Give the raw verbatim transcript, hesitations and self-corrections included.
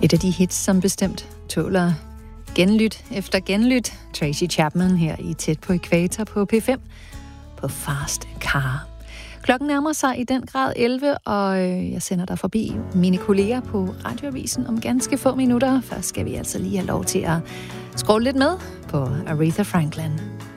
Et af de hits, som bestemt tåler genlyt efter genlyt. Tracy Chapman her i Tæt på Ækvator på P fem på Fast Car. Klokken nærmer sig i den grad elleve, og jeg sender dig forbi mine kolleger på Radioavisen om ganske få minutter. Først skal vi altså lige have lov til at scrolle lidt med på Aretha Franklin.